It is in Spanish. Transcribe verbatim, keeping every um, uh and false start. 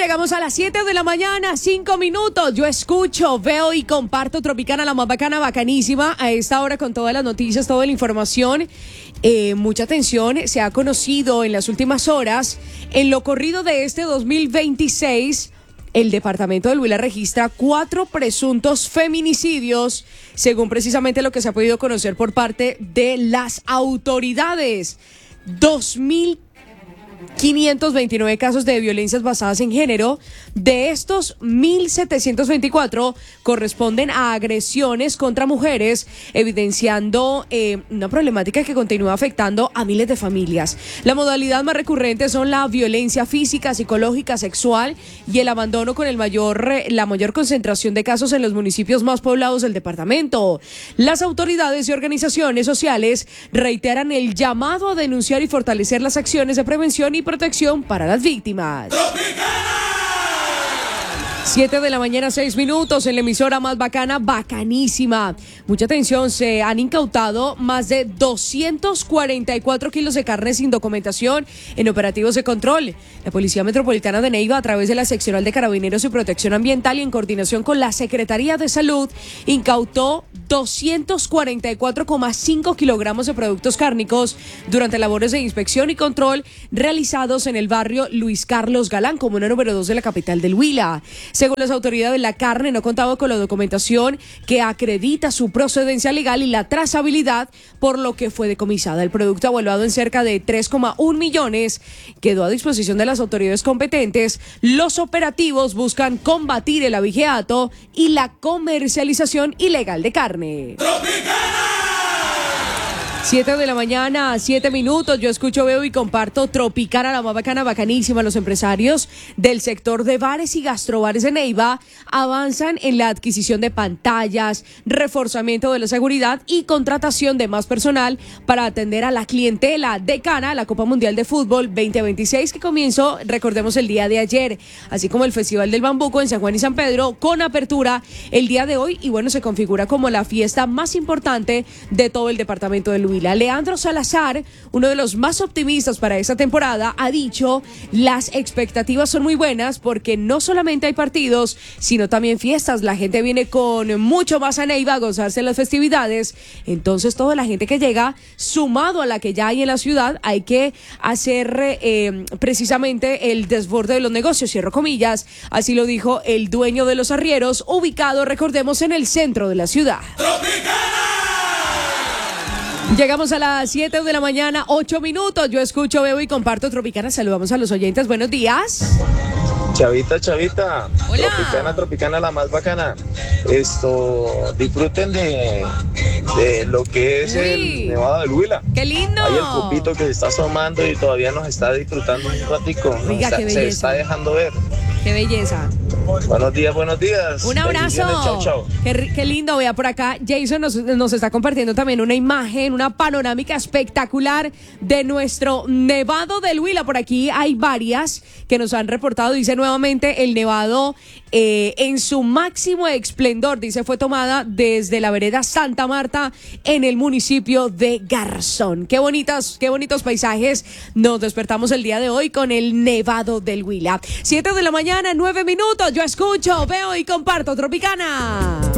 llegamos a las siete de la mañana, cinco minutos. Yo escucho, veo y comparto Tropicana, la más bacana, bacanísima. A esta hora con todas las noticias, toda la información. Eh, mucha atención, se ha conocido en las últimas horas, en lo corrido de este dos mil veintiséis, el departamento del Huila registra cuatro presuntos feminicidios, según precisamente lo que se ha podido conocer por parte de las autoridades. dos mil quinientos veintinueve casos de violencias basadas en género. De estos, mil setecientos veinticuatro corresponden a agresiones contra mujeres, evidenciando eh, una problemática que continúa afectando a miles de familias. La modalidad más recurrente son la violencia física, psicológica, sexual y el abandono, con el mayor, la mayor concentración de casos en los municipios más poblados del departamento. Las autoridades y organizaciones sociales reiteran el llamado a denunciar y fortalecer las acciones de prevención y protección para las víctimas. siete de la mañana, seis minutos, en la emisora más bacana, bacanísima. Mucha atención, se han incautado más de doscientos cuarenta y cuatro kilos de carne sin documentación en operativos de control. La Policía Metropolitana de Neiva, a través de la Seccional de Carabineros y Protección Ambiental y en coordinación con la Secretaría de Salud, incautó doscientos cuarenta y cuatro coma cinco kilogramos de productos cárnicos durante labores de inspección y control realizados en el barrio Luis Carlos Galán, comuna número dos de la capital del Huila. Según las autoridades, la carne no contaba con la documentación que acredita su procedencia legal y la trazabilidad, por lo que fue decomisada. El producto, evaluado en cerca de tres coma uno millones, quedó a disposición de las autoridades competentes. Los operativos buscan combatir el abigeato y la comercialización ilegal de carne. siete de la mañana, siete minutos. Yo escucho, veo y comparto Tropicana, la más bacana, bacanísima. Los empresarios del sector de bares y gastrobares de Neiva avanzan en la adquisición de pantallas, reforzamiento de la seguridad y contratación de más personal para atender a la clientela de cara a la Copa Mundial de Fútbol veinte veintiséis, que comenzó, recordemos, el día de ayer, así como el Festival del Bambuco en San Juan y San Pedro, con apertura el día de hoy, y bueno, se configura como la fiesta más importante de todo el departamento del Huila. Leandro Salazar, uno de los más optimistas para esta temporada, ha dicho: las expectativas son muy buenas porque no solamente hay partidos, sino también fiestas. La gente viene con mucho más a Neiva a gozarse las festividades. Entonces, toda la gente que llega, sumado a la que ya hay en la ciudad, hay que hacer eh, precisamente el desborde de los negocios, cierro comillas. Así lo dijo el dueño de Los Arrieros, ubicado, recordemos, en el centro de la ciudad. Llegamos a las siete de la mañana, ocho minutos. Yo escucho, veo y comparto Tropicana. Saludamos a los oyentes. Buenos días. Chavita, chavita. Hola. Tropicana, Tropicana, la más bacana. Esto, disfruten de, de lo que es Uy. el Nevado del Huila. ¡Qué lindo! Hay el copito que se está asomando y todavía nos está disfrutando un ratico. Oiga, está, qué belleza. Se está dejando ver. ¡Qué belleza! Buenos días, buenos días. Un abrazo. Chao, chao. Qué, qué lindo. Vea por acá, Jason nos, nos está compartiendo también una imagen, una panorámica espectacular de nuestro Nevado del Huila. Por aquí hay varias que nos han reportado. Dice nuevamente, el Nevado eh, en su máximo esplendor, dice, fue tomada desde la vereda Santa Marta en el municipio de Garzón. Qué bonitas, qué bonitos paisajes. Nos despertamos el día de hoy con el Nevado del Huila. siete de la mañana, nueve minutos. Yo escucho, veo y comparto Tropicana.